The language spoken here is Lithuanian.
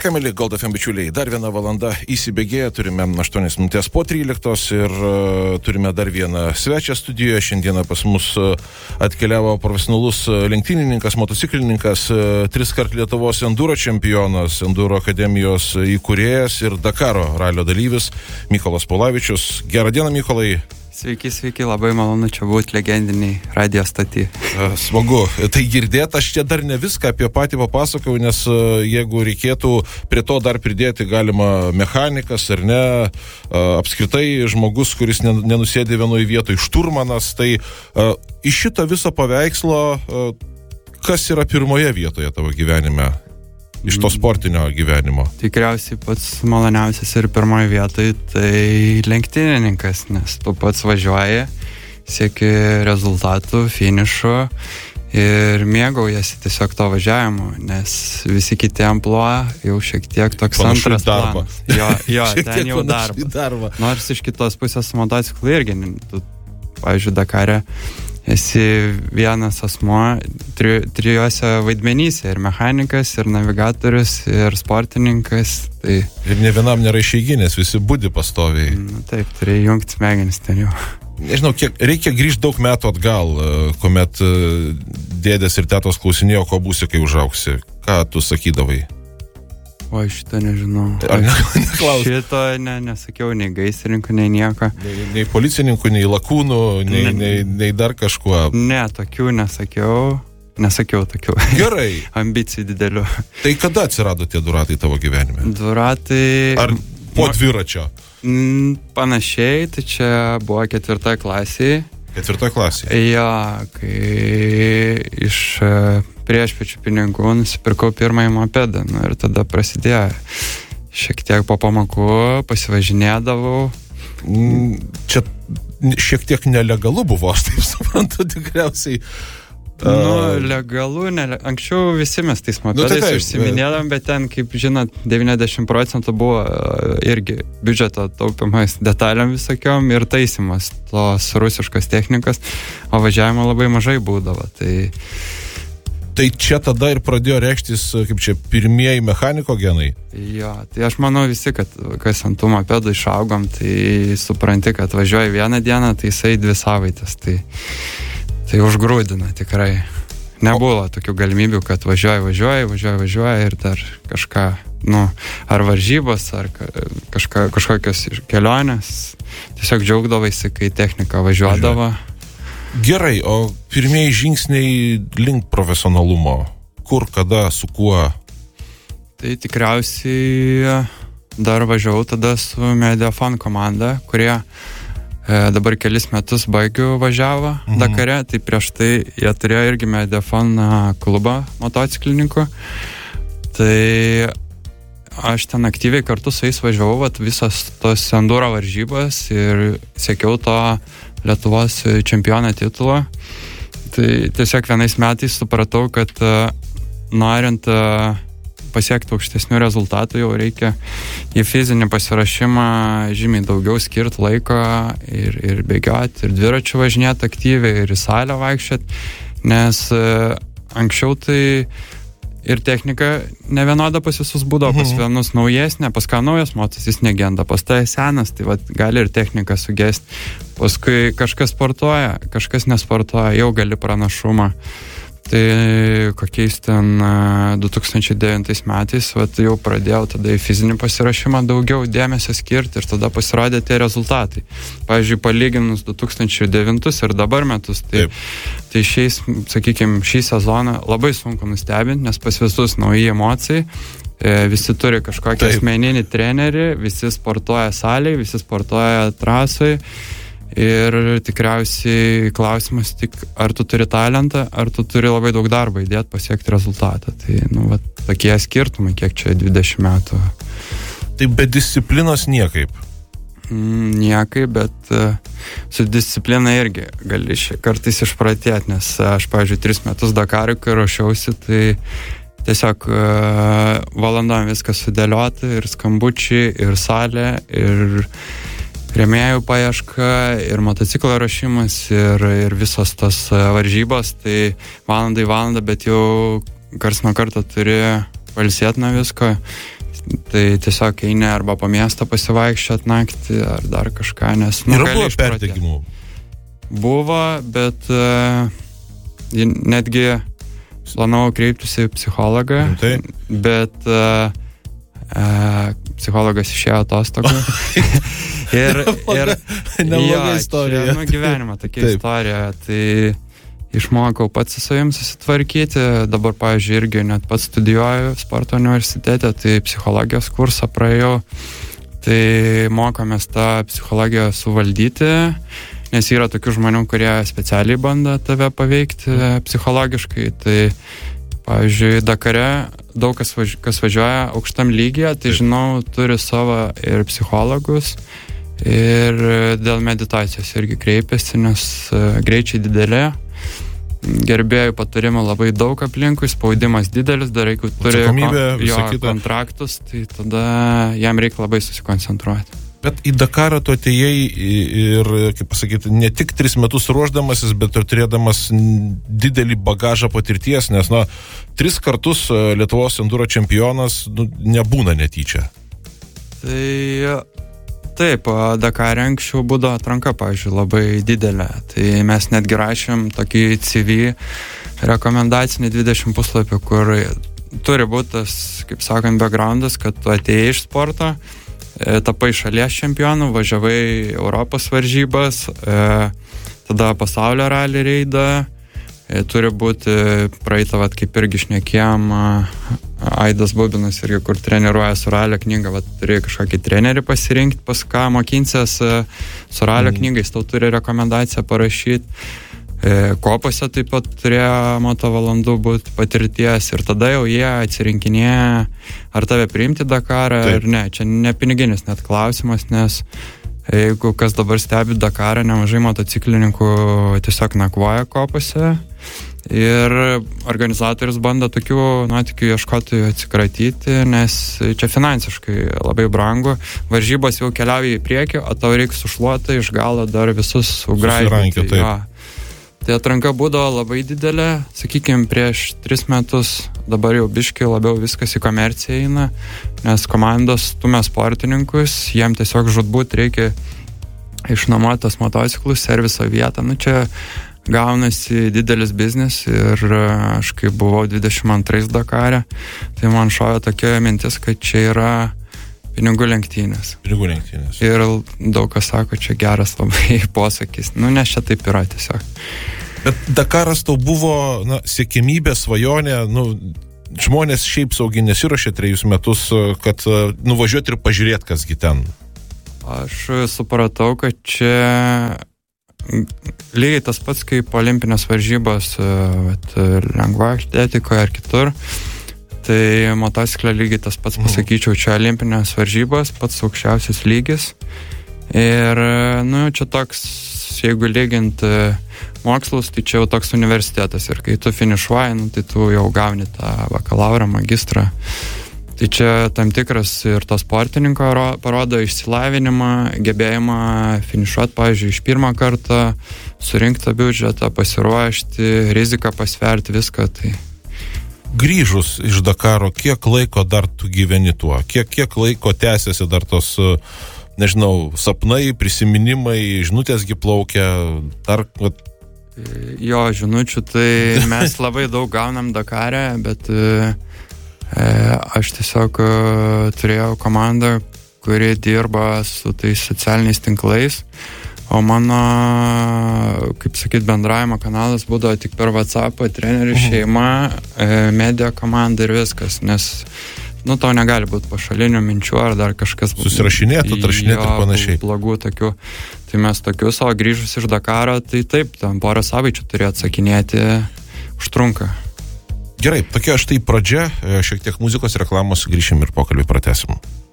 Sveika, mėly Gold FM bičiuliai. Dar viena valanda įsibėgėja, turime 8 minutės po 13 ir turime dar vieną svečią studijoje. Šiandieną pas mus atkeliavo profesionalus lenktynininkas, motociklininkas, 3-kart Lietuvos enduro čempionas, enduro akademijos įkūrėjas ir Dakaro ralio dalyvis Mykolas Paulavičius. Gerą dieną, Mykolai. Sveiki, labai malonu čia būti legendiniai radio stoty. Smagu. Tai girdėt, aš čia dar ne viską apie patį papasakau, nes jeigu reikėtų prie to dar pridėti galima mechanikas ar ne, apskritai žmogus, kuris nenusėdė vienoje vietoje, šturmanas, tai iš šito viso paveikslo, kas yra pirmoje vietoje tavo gyvenime? Iš to sportinio gyvenimo. Tikriausiai pats maloniausias ir pirmoje vietoje tai lenktynininkas, nes tu pats važiuoji, sieki rezultatų, finišo ir mėgaujasi tiesiog to važiavimu, nes visi kiti ampluo jau šiek tiek toks panašu antras planas. Jo, ten jau darbas. Nors iš kitos pusės motociklų irgi, tu, pavyzdžiui, Dakare esi vienas asmuo trijuose vaidmenyse, ir mechanikas, ir navigatorius, ir sportininkas. Tai... Ir ne vienam nėra išeiginės, visi budi pastoviai. Taip, turėjai jungti smegenis ten jau. Nežinau, reikia grįžti daug metų atgal, kuomet dėdės ir tetos klausinėjo, ko būsi, kai užauksi. Ką tu sakydavai? O, šitą nežinau. Šito nesakiau nei gaisrininkų, nei nieko. Nei policininkų, nei lakūnų, nei dar kažkuo. Ne, tokių nesakiau. Nesakiau tokių. Gerai. Ambicijų didelių. Tai kada atsirado tie duratai tavo gyvenime? Duratai... Ar po dviračio? Panašiai, tai čia buvo 4 klasėje. 4 klasėje? Jo, kai iš priešpečių pinigų nusipirkau pirmąjį mopedą. Ir tada prasidėjo. Šiek tiek po pamokų pasivažinėdavau. Čia šiek tiek nelegalu buvo, aš taip suprantu, tikriausiai. Legalu, anksčiau visi mes tais mopedais užsiminėdam, bet ten, kaip žinot, 90% buvo irgi biudžeto taupimas detalėm visokiom ir taisymas tos rusiškos technikos, o važiavimo labai mažai būdavo. Tai čia tada ir pradėjo reikštis, kaip čia, pirmieji mechaniko genai? Jo, tai aš manau visi, kad kas ant tų mopedų išaugom, tai supranti, kad važiuoji vieną dieną, tai jisai 2 savaitės, tai užgrūdina tikrai. Nebuvo tokių galimybių, kad važiuoji ir dar kažką, ar varžybos, ar kažkokios kelionės. Tiesiog džiaugdavaisi, kai technika važiuodavo. Gerai, o pirmieji žingsniai link profesionalumo? Kur, kada, su kuo? Tai tikriausiai dar važiavau tada su Mediafon komanda, kurie dabar kelis metus baigiu važiavo Dakare, tai prieš tai jie turėjo irgi Mediafon klubą motociklininkų. Tai aš ten aktyviai kartu su jais važiavau, visas tos enduro varžybas ir siekiau to Lietuvos čempiono titulo. Tai tiesiog vienais metais supratau, kad norint pasiekti aukštesnių rezultatų, jau reikia į fizinį pasiruošimą žymiai daugiau skirti laiko ir bėgioti, ir dviračių važinėti aktyviai, ir į salę vaikščioti, nes anksčiau tai ir technika nevienoda pas visus būdavo, pas vienus naujesnė, pas ką naujas motas jis negenda, pas tai senas, tai gali ir technika sugesti. Paskui kažkas sportuoja, kažkas nesportuoja, jau gali pranašumą. Tai kokiais ten 2009 metais jau pradėjau tada į fizinį pasiruošimą daugiau dėmesio skirti ir tada pasirodė tie rezultatai. Pavyzdžiui, palyginus 2009 ir dabar metus, tai šiais, sakykime, šį sezoną labai sunku nustebinti, nes pas visus nauji emocijai, visi turi kažkokį asmeninį trenerį, visi sportuoja salėje, visi sportuoja trasai. Ir tikriausiai klausimas tik, ar tu turi talentą, ar tu turi labai daug darbo įdėti pasiekti rezultatą. Tai, tokie skirtumai, kiek čia 20 metų. Tai be disciplinos niekaip? Niekaip, bet su disciplina irgi gali kartais išpratėti, nes aš, pavyzdžiui, 3 metus Dakarui, kai ruošiausi, tai tiesiog valandom viskas sudėliota, ir skambučiai, ir salė, ir rėmėjų paieška, ir motociklo ruošimas, ir visos tos varžybos, tai valandą, bet jau karts nuo karto turi pailsėti nuo visko. Tai tiesiog eini arba po miestą pasivaikščiot naktį, ar dar kažką, nes... Yra buvo perdegimų? Buvo, bet netgi planavau kreiptis į psichologą, bet psichologas išėjo atostogų. ir nebloga istorija. Gyvenimo tokia istorija. Tai išmokau pats su savim susitvarkyti. Dabar, pavyzdžiui, irgi net pats studijuoju sporto universitete, tai psichologijos kursą praėjau. Tai mokomės tą psichologiją suvaldyti, nes yra tokių žmonių, kurie specialiai bando tave paveikti psichologiškai. Tai, pavyzdžiui, Dakare daug kas važiuoja aukštam lygyje, tai žinau, turi savo ir psichologus, ir dėl meditacijos irgi kreipiasi, nes greičiai didelė. Gerbėjų patarimų labai daug aplinkui, spaudimas didelis, dar jeigu turi kontraktus, tai tada jam reikia labai susikoncentruoti. Bet į Dakarą tu atėjai ir, kaip pasakyti, ne tik 3 metus ruošdamasis, bet ir turėdamas didelį bagažą patirties, nes, 3 kartus Lietuvos enduro čempionas nebūna netyčia. Tai taip, Dakare anksčiau būdavo atranka, pavyzdžiui, labai didelė. Tai mes netgi rašėm tokį CV rekomendacinį 20 puslapių, kur turi būti tas, kaip sakant, backgroundas, kad tu atėjai iš sporto, tapai šalies čempionų, važiavai Europos varžybas, tada pasaulio rally reidą, turi būti praeitą, kaip irgi šnekėjom, Aidas Bubinas irgi, kur treniruoja su ralio knygą, turi kažkokį trenerį pasirinkti, pas ką mokinsies su ralio knygais, tau turi rekomendaciją parašyti. Kopose taip pat turėjo moto valandų būti patirties ir tada jau jie atsirinkinėja, ar tave priimti Dakarą ar ne. Čia ne piniginis net klausimas, nes jeigu kas dabar stebi Dakarą, nemažai motociklininkų tiesiog nakvoja kopose ir organizatorius bando tokių nuotykių ieškotojų atsikratyti, nes čia finansiškai labai brangu. Varžybos jau keliauja į priekį, o tau reikia sušluoti iš galo dar visus sugraibyti. Tai atranka būdavo labai didelė, sakykime, prieš 3 metus, dabar jau biškai labiau viskas į komerciją eina, nes komandos stumia sportininkus, jiem tiesiog žudbūt reikia išnuomoti tos motociklus, serviso vietą. Čia gaunasi didelis biznis ir aš kai buvau 22 Dakare, tai man šovė tokia mintis, kad čia yra pinigų lenktynės. Ir daug kas sako, čia geras labai posakis. Nes čia taip yra tiesiog. Bet Dakaras tau buvo siekimybė, svajonė, žmonės šiaip saugiai nesiruošė 3 metus, kad nuvažiuoti ir pažiūrėti, kasgi ten. Aš supratau, kad čia lygiai tas pats kaip olimpinės varžybos lengva atletikoje ar kitur. Tai motociklė lygiai tas pats pasakyčiau, čia olimpinės varžybos, pats aukščiausias lygis. Ir, čia toks, jeigu lygint mokslus, tai čia jau toks universitetas. Ir kai tu finišuoji, tai tu jau gauni tą bakalaurą, magistrą. Tai čia tam tikras ir to sportininko parodo išsilavinimą, gebėjimą finišuoti, pavyzdžiui, iš pirmą kartą, surinkti biudžetą, pasiruošti, riziką pasverti, viską. Tai grįžus iš Dakaro, kiek laiko dar tu gyveni tuo? Kiek laiko tęsiasi dar tos, nežinau, sapnai, prisiminimai, žinutėsgi plaukia, dar... Jo, žinučių, tai mes labai daug gaunam Dakare, bet aš tiesiog turėjau komandą, kuri dirba su tais socialiniais tinklais, o mano, kaip sakyt, bendravimo kanalas būdavo tik per WhatsAppą, trenerių šeima, media komanda ir viskas, nes tau negali būti pašalinių minčių ar dar kažkas susirašinėti, atrašinėti ir panašiai. Blogų tokių. Tai mes tokius, o grįžus iš Dakaro, tai taip, ten porą savaičių turėjo atsakinėti, užtrunka. Gerai, tokia štai pradžia, šiek tiek muzikos reklamos, grįšim ir pokalbį pratęsim.